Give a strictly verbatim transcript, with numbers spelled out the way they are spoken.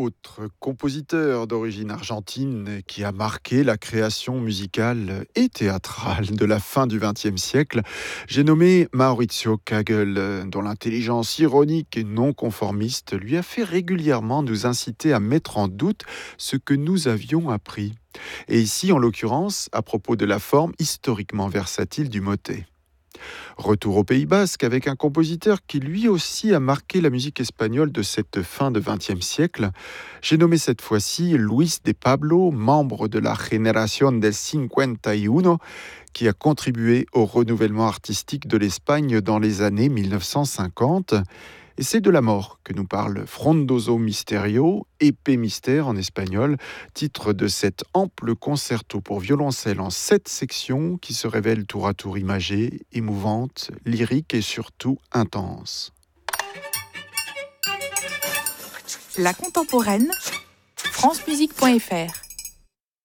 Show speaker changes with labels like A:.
A: Autre compositeur d'origine argentine qui a marqué la création musicale et théâtrale de la fin du vingtième siècle, j'ai nommé Maurizio Kagel, dont l'intelligence ironique et non conformiste lui a fait régulièrement nous inciter à mettre en doute ce que nous avions appris. Et ici, en l'occurrence, à propos de la forme historiquement versatile du motet. Retour au Pays Basque avec un compositeur qui lui aussi a marqué la musique espagnole de cette fin de vingtième siècle. J'ai nommé cette fois-ci Luis de Pablo, membre de la Generación del cincuenta y uno, qui a contribué au renouvellement artistique de l'Espagne dans les années mille neuf cent cinquante. Et c'est de la mort que nous parle Frondoso Misterio, épée mystère en espagnol, titre de cet ample concerto pour violoncelle en sept sections qui se révèle tour à tour imagée, émouvante, lyrique et surtout intense.
B: La contemporaine, francemusique point f r